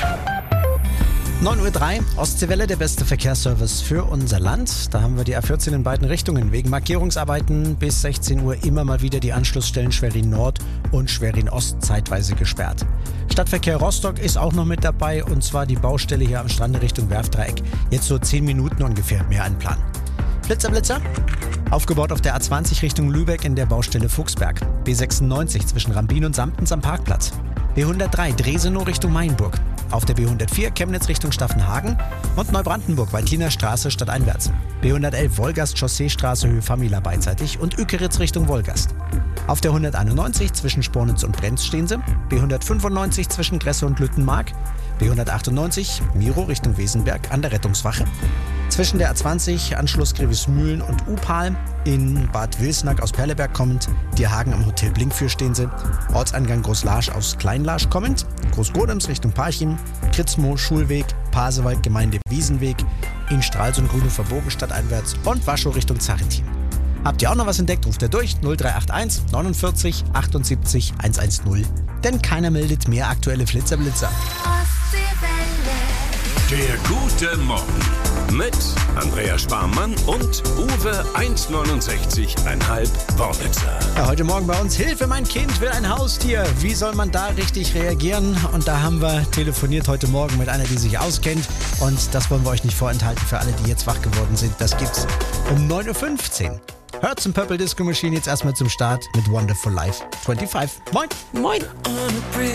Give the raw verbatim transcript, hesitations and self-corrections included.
neun Uhr drei, Ostseewelle, der beste Verkehrsservice für unser Land. Da haben wir die A vierzehn in beiden Richtungen. Wegen Markierungsarbeiten bis sechzehn Uhr immer mal wieder die Anschlussstellen Schwerin Nord und Schwerin Ost zeitweise gesperrt. Stadtverkehr Rostock ist auch noch mit dabei, und zwar die Baustelle hier am Strand Richtung Werftdreieck. Jetzt so zehn Minuten ungefähr mehr einplanen. Blitzer, Blitzer. Aufgebaut auf der A zwanzig Richtung Lübeck in der Baustelle Fuchsberg. B sechsundneunzig zwischen Rambin und Samtens am Parkplatz. B hundertdrei Dresenow Richtung Mainburg. Auf der B hundertvier Chemnitz Richtung Staffenhagen und Neubrandenburg Weitliner Straße stadteinwärts. B hundertelf Wolgast Chausseestraße Höhe Famila beidseitig und Uekeritz Richtung Wolgast. Auf der hunderteinundneunzig zwischen Spornitz und Brenz stehen sie. B hundertfünfundneunzig zwischen Gresse und Lüttenmark. B hundertachtundneunzig Miro Richtung Wesenberg an der Rettungswache. Zwischen der A zwanzig Anschluss Grevesmühlen und Upal. In Bad Wilsnack aus Perleberg kommend. Dierhagen am Hotel Blinkfür stehen sie. Ortseingang Großlarsch aus Kleinlarsch kommend. Großgodems Richtung Parchim. Kritzmo Schulweg. Pasewalk Gemeinde Wiesenweg. In Stralsund Grünhofer Bogen stadteinwärts. Und Waschow Richtung Zarentin. Habt ihr auch noch was entdeckt, ruft ihr durch null drei acht eins neunundvierzig achtundsiebzig hundertzehn. Denn keiner meldet mehr aktuelle Flitzerblitzer. Der gute Morgen mit Andrea Sparmann und Uwe eins neunundsechzig Komma fünf Wornitzer. Ja, heute Morgen bei uns: Hilfe, mein Kind will ein Haustier. Wie soll man da richtig reagieren? Und da haben wir telefoniert heute Morgen mit einer, die sich auskennt. Und das wollen wir euch nicht vorenthalten für alle, die jetzt wach geworden sind. Das gibt's um neun Uhr fünfzehn. Hört zum Purple Disco Machine jetzt erstmal zum Start mit Wonderful Life fünfundzwanzig. Moin! Moin!